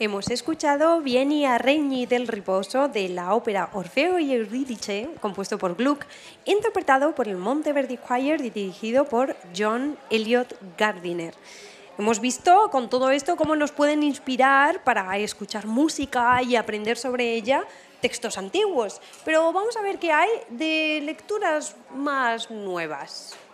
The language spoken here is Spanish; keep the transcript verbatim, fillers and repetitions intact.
Hemos escuchado Vieni a Regni del Riposo de la ópera Orfeo y Eurídice, compuesto por Gluck, interpretado por el Monteverdi Choir y dirigido por John Eliot Gardiner. Hemos visto con todo esto cómo nos pueden inspirar para escuchar música y aprender sobre ella textos antiguos, pero vamos a ver qué hay de lecturas más nuevas.